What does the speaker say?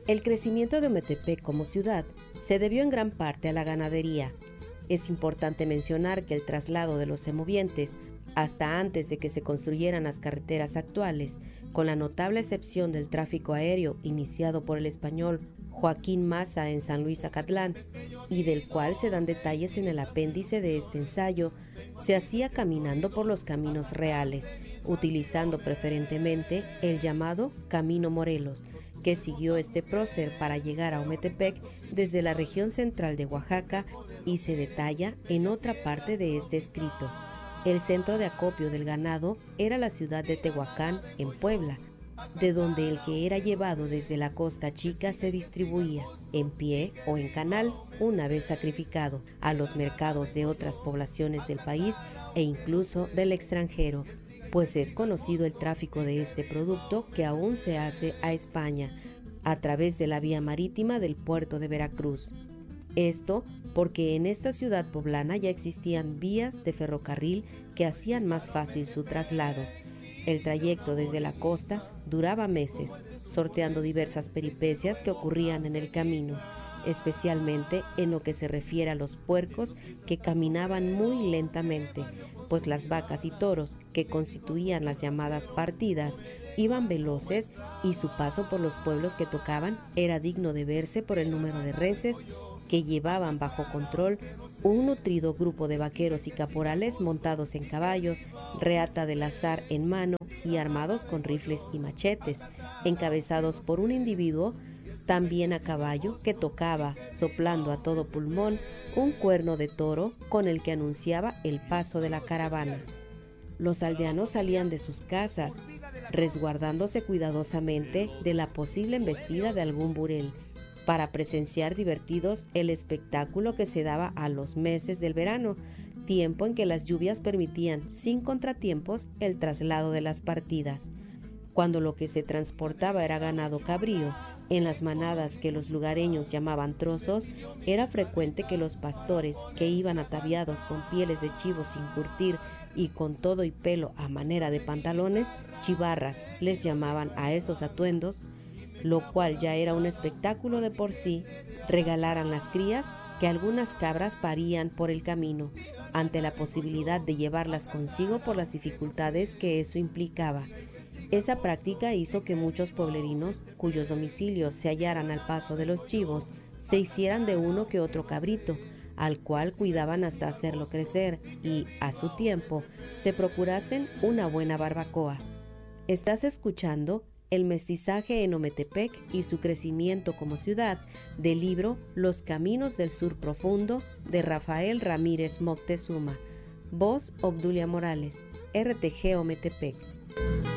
El crecimiento de Ometepec como ciudad se debió en gran parte a la ganadería. Es importante mencionar que el traslado de los semovientes, hasta antes de que se construyeran las carreteras actuales, con la notable excepción del tráfico aéreo iniciado por el español Joaquín Maza en San Luis Acatlán, y del cual se dan detalles en el apéndice de este ensayo, se hacía caminando por los caminos reales, utilizando preferentemente el llamado Camino Morelos, que siguió este prócer para llegar a Ometepec desde la región central de Oaxaca y se detalla en otra parte de este escrito. El centro de acopio del ganado era la ciudad de Tehuacán, en Puebla, de donde el que era llevado desde la Costa Chica se distribuía, en pie o en canal, una vez sacrificado, a los mercados de otras poblaciones del país e incluso del extranjero, pues es conocido el tráfico de este producto que aún se hace a España, a través de la vía marítima del puerto de Veracruz. Esto porque en esta ciudad poblana ya existían vías de ferrocarril que hacían más fácil su traslado. El trayecto desde la costa duraba meses, sorteando diversas peripecias que ocurrían en el camino, especialmente en lo que se refiere a los puercos que caminaban muy lentamente, pues las vacas y toros, que constituían las llamadas partidas, iban veloces y su paso por los pueblos que tocaban era digno de verse por el número de reses que llevaban bajo control un nutrido grupo de vaqueros y caporales montados en caballos, reata del azar en mano y armados con rifles y machetes, encabezados por un individuo también a caballo que tocaba, soplando a todo pulmón, un cuerno de toro con el que anunciaba el paso de la caravana. Los aldeanos salían de sus casas, resguardándose cuidadosamente de la posible embestida de algún burel, para presenciar divertidos el espectáculo que se daba a los meses del verano, tiempo en que las lluvias permitían sin contratiempos el traslado de las partidas. Cuando lo que se transportaba era ganado cabrío, en las manadas que los lugareños llamaban trozos, era frecuente que los pastores, que iban ataviados con pieles de chivo sin curtir y con todo y pelo a manera de pantalones, chivarras les llamaban a esos atuendos, lo cual ya era un espectáculo de por sí, regalaran las crías que algunas cabras parían por el camino, ante la posibilidad de llevarlas consigo por las dificultades que eso implicaba. Esa práctica hizo que muchos pueblerinos, cuyos domicilios se hallaran al paso de los chivos, se hicieran de uno que otro cabrito, al cual cuidaban hasta hacerlo crecer y, a su tiempo, se procurasen una buena barbacoa. ¿Estás escuchando El mestizaje en Ometepec y su crecimiento como ciudad, del libro Los Caminos del Sur Profundo, de Rafael Ramírez Moctezuma? Voz Obdulia Morales, RTG Ometepec.